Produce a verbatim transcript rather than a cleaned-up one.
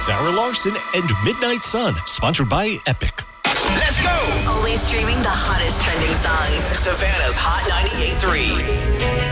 Sarah Larson and Midnight Sun, sponsored by Epic. Let's go! Always streaming the hottest trending songs. Savannah's Hot ninety-eight point three.